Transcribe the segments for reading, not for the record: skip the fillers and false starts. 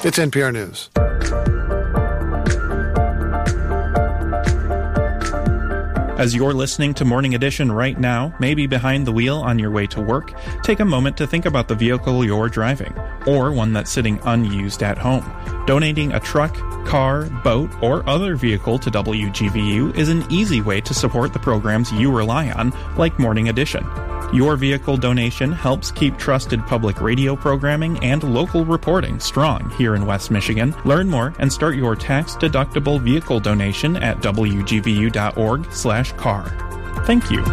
It's NPR News. As you're listening to Morning Edition right now, maybe behind the wheel on your way to work, take a moment to think about the vehicle you're driving, or one that's sitting unused at home. Donating a truck, car, boat, or other vehicle to WGVU is an easy way to support the programs you rely on, like Morning Edition. Your vehicle donation helps keep trusted public radio programming and local reporting strong here in West Michigan. Learn more and start your tax-deductible vehicle donation at wgvu.org/car. Thank you.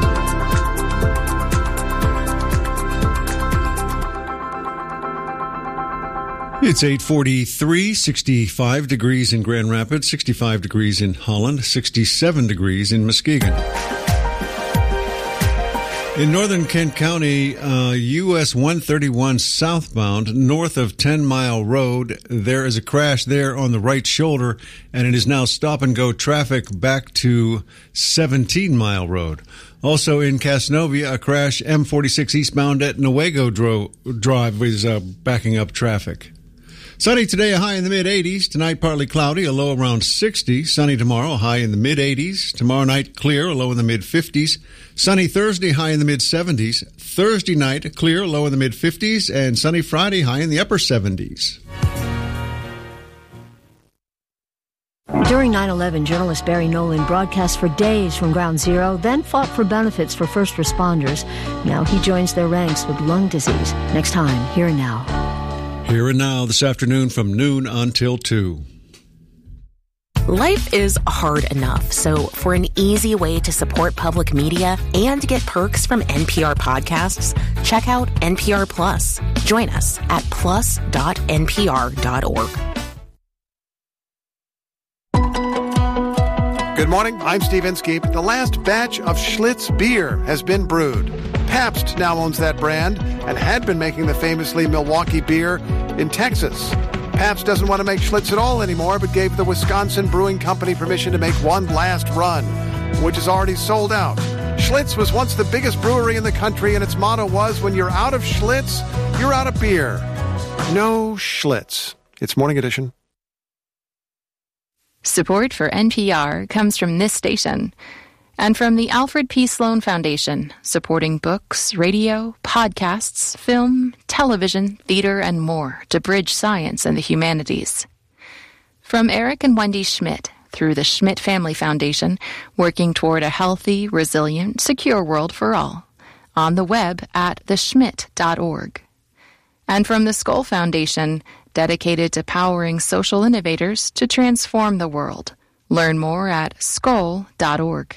It's 8:43, 65 degrees in Grand Rapids, 65 degrees in Holland, 67 degrees in Muskegon. In northern Kent County, US 131 southbound, north of 10 Mile Road, there is a crash there on the right shoulder, and it is now stop-and-go traffic back to 17 Mile Road. Also in Casnovia, a crash M46 eastbound at Newaygo Drive is backing up traffic. Sunny today, a high in the mid-80s. Tonight, partly cloudy, a low around 60. Sunny tomorrow, a high in the mid-80s. Tomorrow night, clear, a low in the mid-50s. Sunny Thursday, high in the mid-70s. Thursday night, clear, low in the mid-50s. And sunny Friday, high in the upper 70s. During 9/11, journalist Barry Nolan broadcast for days from Ground Zero, then fought for benefits for first responders. Now he joins their ranks with lung disease. Next time, Here and Now. Here and Now this afternoon from noon until 2. Life is hard enough, so for an easy way to support public media and get perks from NPR podcasts, check out NPR Plus. Join us at plus.npr.org. Good morning, I'm Steve Inskeep. The last batch of Schlitz beer has been brewed. Pabst now owns that brand and had been making the famously Milwaukee beer in Texas. Pabst doesn't want to make Schlitz at all anymore, but gave the Wisconsin Brewing Company permission to make one last run, which is already sold out. Schlitz was once the biggest brewery in the country, and its motto was, when you're out of Schlitz, you're out of beer. No Schlitz. It's Morning Edition. Support for NPR comes from this station and from the Alfred P. Sloan Foundation, supporting books, radio, podcasts, film, television, theater, and more to bridge science and the humanities. From Eric and Wendy Schmidt, through the Schmidt Family Foundation, working toward a healthy, resilient, secure world for all. On the web at theschmidt.org. And from the Skoll Foundation, dedicated to powering social innovators to transform the world. Learn more at skoll.org.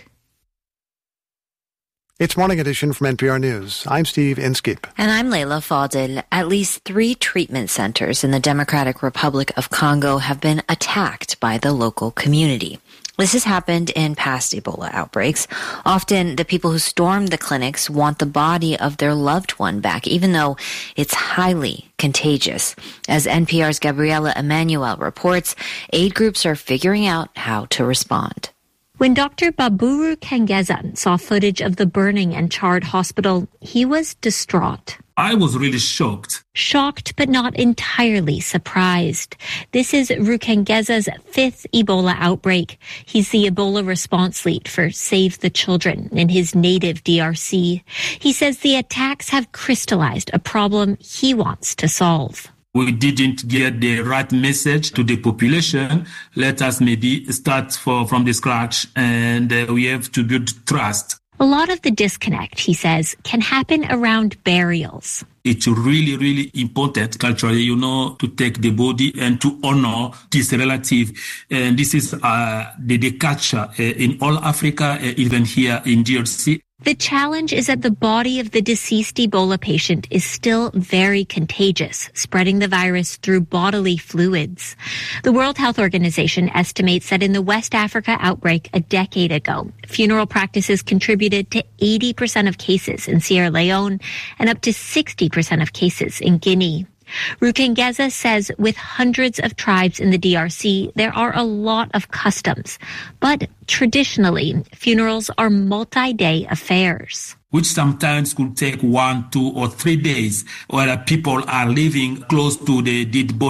It's Morning Edition from NPR News. I'm Steve Inskeep. And I'm Leila Fadel. At least 3 treatment centers in the Democratic Republic of Congo have been attacked by the local community. This has happened in past Ebola outbreaks. Often, the people who storm the clinics want the body of their loved one back, even though it's highly contagious. As NPR's Gabriela Emanuel reports, aid groups are figuring out how to respond. When Dr. Baburu Kangeza saw footage of the burning and charred hospital, he was distraught. I was really shocked. Shocked, but not entirely surprised. This is Rukengeza's 5th Ebola outbreak. He's the Ebola response lead for Save the Children in his native DRC. He says the attacks have crystallized a problem he wants to solve. We didn't get the right message to the population. Let us maybe start from the scratch, and we have to build trust. A lot of the disconnect, he says, can happen around burials. It's really, really important culturally, to take the body and to honor this relative. And this is the culture in all Africa, even here in DRC. The challenge is that the body of the deceased Ebola patient is still very contagious, spreading the virus through bodily fluids. The World Health Organization estimates that in the West Africa outbreak a decade ago, funeral practices contributed to 80% of cases in Sierra Leone and up to 60% of cases in Guinea. Rukengeza says with hundreds of tribes in the DRC, there are a lot of customs. But traditionally, funerals are multi-day affairs, which sometimes could take 1, 2, or 3 days, where people are living close to the dead body.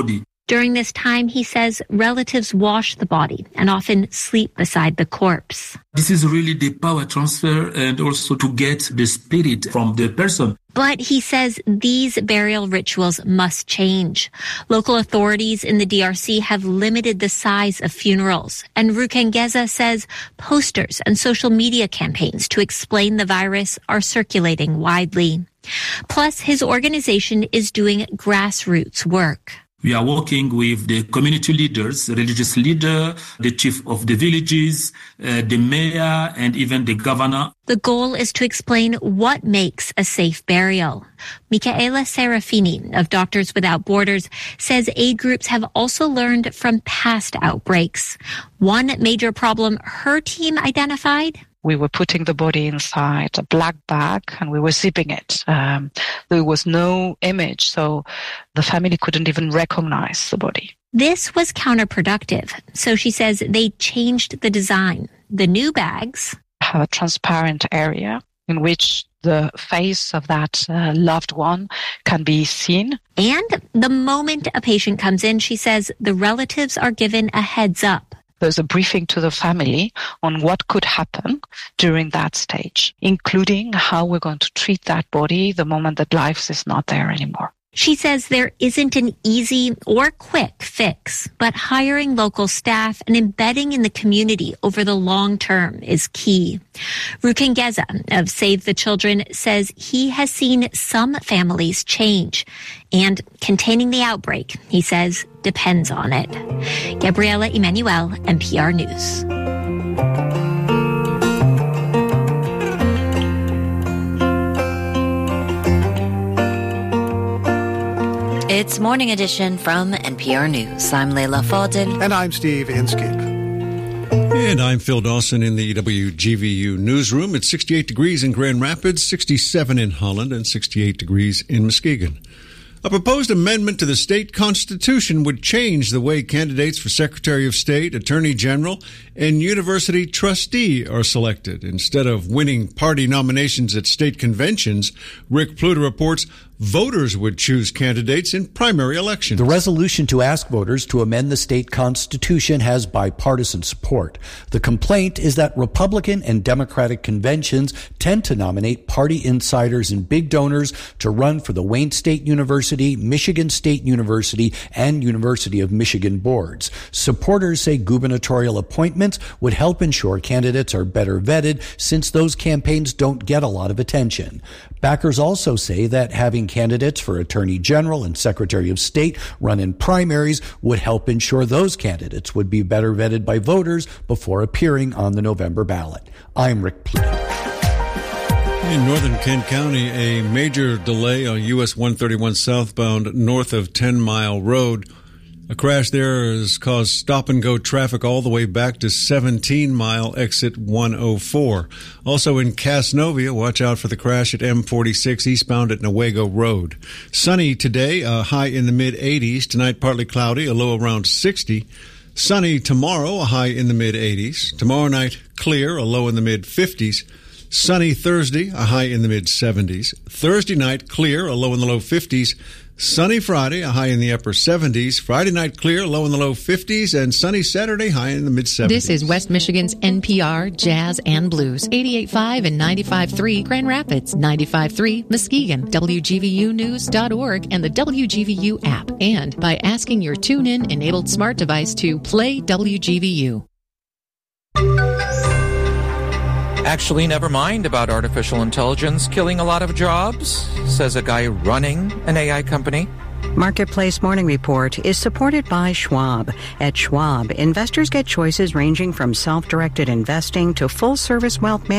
During this time, he says relatives wash the body and often sleep beside the corpse. This is really the power transfer and also to get the spirit from the person. But he says these burial rituals must change. Local authorities in the DRC have limited the size of funerals. And Rukengeza says posters and social media campaigns to explain the virus are circulating widely. Plus, his organization is doing grassroots work. We are working with the community leaders, the religious leader, the chief of the villages, the mayor, and even the governor. The goal is to explain what makes a safe burial. Michaela Serafini of Doctors Without Borders says aid groups have also learned from past outbreaks. One major problem her team identified: we were putting the body inside a black bag and we were zipping it. There was no image, so the family couldn't even recognize the body. This was counterproductive, so she says they changed the design. The new bags have a transparent area in which the face of that loved one can be seen. And the moment a patient comes in, she says the relatives are given a heads up. There's a briefing to the family on what could happen during that stage, including how we're going to treat that body the moment that life is not there anymore. She says there isn't an easy or quick fix, but hiring local staff and embedding in the community over the long term is key. Rukengeza of Save the Children says he has seen some families change, and containing the outbreak, he says, depends on it. Gabriela Emanuel, NPR News. It's Morning Edition from NPR News. I'm Leila Fadel. And I'm Steve Inskeep. And I'm Phil Dawson in the WGVU newsroom. It's 68 degrees in Grand Rapids, 67 in Holland, and 68 degrees in Muskegon. A proposed amendment to the state constitution would change the way candidates for Secretary of State, Attorney General, and university trustee are selected. Instead of winning party nominations at state conventions, Rick Pluta reports voters would choose candidates in primary elections. The resolution to ask voters to amend the state constitution has bipartisan support. The complaint is that Republican and Democratic conventions tend to nominate party insiders and big donors to run for the Wayne State University, Michigan State University, and University of Michigan boards. Supporters say gubernatorial appointments would help ensure candidates are better vetted, since those campaigns don't get a lot of attention. Backers also say that having candidates for Attorney General and Secretary of State run in primaries would help ensure those candidates would be better vetted by voters before appearing on the November ballot. I'm Rick Pluta. In northern Kent County, a major delay on US 131 southbound north of 10 Mile Road. A crash there has caused stop-and-go traffic all the way back to 17 Mile exit 104. Also in Casnovia, watch out for the crash at M46 eastbound at Newaygo Road. Sunny today, a high in the mid-80s. Tonight, partly cloudy, a low around 60. Sunny tomorrow, a high in the mid-80s. Tomorrow night, clear, a low in the mid-50s. Sunny Thursday, a high in the mid-70s. Thursday night, clear, a low in the low 50s. Sunny Friday, a high in the upper 70s. Friday night, clear, low in the low 50s. And sunny Saturday, high in the mid-70s. This is West Michigan's NPR Jazz and Blues. 88.5 and 95.3 Grand Rapids, 95.3 Muskegon, WGVUnews.org, and the WGVU app. And by asking your TuneIn enabled smart device to play WGVU. Actually, never mind about artificial intelligence killing a lot of jobs, says a guy running an AI company. Marketplace Morning Report is supported by Schwab. At Schwab, investors get choices ranging from self-directed investing to full-service wealth management.